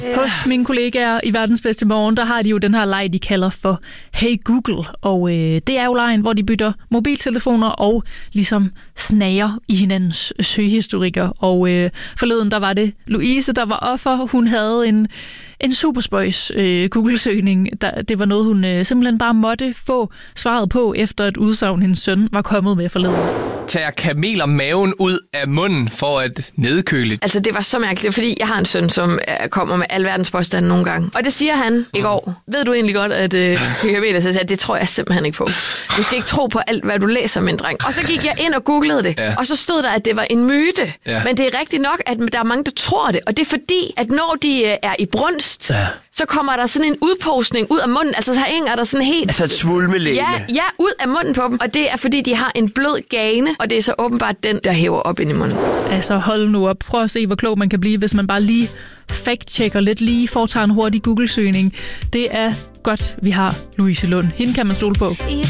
Hos mine kollegaer i Verdens Bedste Morgen, der har de jo den her leg, de kalder for Hey Google. Og det er jo legen, hvor de bytter mobiltelefoner og ligesom snager i hinandens søgehistorikker. Og forleden, der var det Louise, der var offer. Hun havde en superspøjs Google-søgning. Det var noget, hun simpelthen bare måtte få svaret på, efter et udsagn, hendes søn var kommet med forleden. Tager kameler maven ud af munden for at nedkøle? Altså, det var så mærkeligt, fordi jeg har en søn, som kommer med alverdens påstande nogle gange. Og det siger han i går. Ved du egentlig godt, at så sagde, det tror jeg simpelthen ikke på. Du skal ikke tro på alt, hvad du læser, min dreng. Og så gik jeg ind og googlede det, og så stod der, at det var en myte. Ja. Men det er rigtigt nok, at der er mange, der tror det. Og det er fordi, at når de er i brunst, så kommer der sådan en udpostning ud af munden. Altså, så hænger der sådan helt... Altså et svulmelæge. Ja, ud af munden på dem. Og det er fordi, de har en blød gane, og det er så åbenbart den, der hæver op ind i munden. Altså, hold nu op. Prøv at se, hvor klog man kan blive, hvis man bare lige fact-checker lidt, lige foretager en hurtig Google-søgning. Det er godt, vi har Louise Lund. Hende kan man stole på.